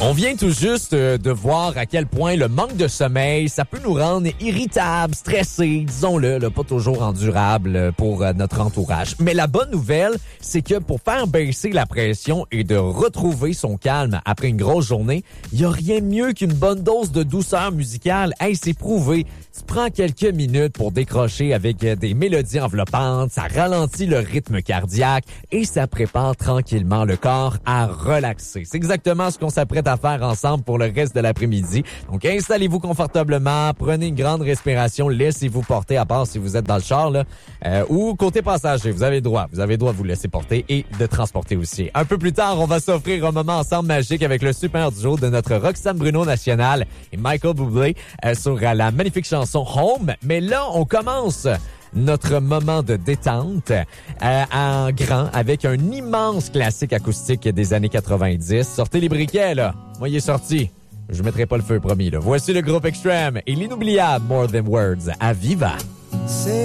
On vient tout juste de voir à quel point le manque de sommeil, ça peut nous rendre irritables, stressés, disons-le, pas toujours endurables pour notre entourage. Mais la bonne nouvelle, c'est que pour faire baisser la pression et de retrouver son calme après une grosse journée, il n'y a rien de mieux qu'une bonne dose de douceur musicale. Hey, c'est prouvé. Tu prends quelques minutes pour décrocher avec des mélodies enveloppantes, ça ralentit le rythme cardiaque et ça prépare tranquillement le corps à relaxer. C'est exactement ce qu'on s'apprête à faire ensemble pour le reste de l'après-midi. Donc, installez-vous confortablement, prenez une grande respiration, laissez-vous porter, à part si vous êtes dans le char, ou côté passager, vous avez le droit de vous laisser porter et de transporter aussi. Un peu plus tard, on va s'offrir un moment ensemble magique avec le super duo de notre Roxane Bruno national et Michael Bublé sur la magnifique chanson Home. Mais là, on commence notre moment de détente en grand avec un immense classique acoustique des années 90. Sortez les briquets, là. Moi, il est sorti. Je mettrai pas le feu, promis, là. Voici le groupe Extreme et l'inoubliable More Than Words à Viva.